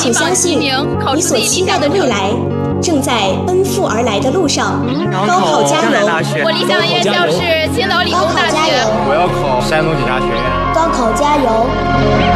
请相信，你所期待的未来正在奔赴而来的路上。高考加油！ 我理想的院校是青岛理工大学。 我要考山东警察学院。 高考加油！